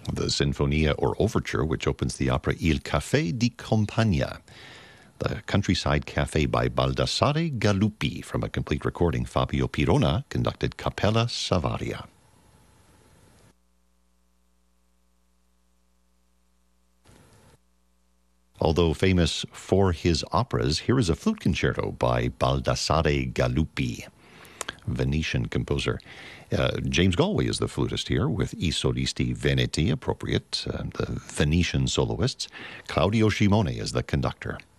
The Sinfonia or Overture, which opens the opera Il Caffè di Campagna, the Countryside Cafe by Baldassare Galuppi. From a complete recording, Fabio Pirona conducted Cappella Savaria. Although famous for his operas, here is a flute concerto by Baldassare Galuppi, Venetian composer. James Galway is the flutist here, with I Solisti Veneti, appropriate, the Venetian soloists. Claudio Scimone is the conductor.